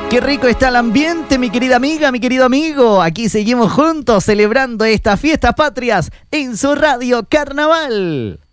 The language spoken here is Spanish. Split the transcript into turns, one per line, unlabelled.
Qué rico está el ambiente, mi querida amiga, mi querido amigo. Aquí seguimos juntos celebrando estas fiestas patrias en su Radio Carnaval.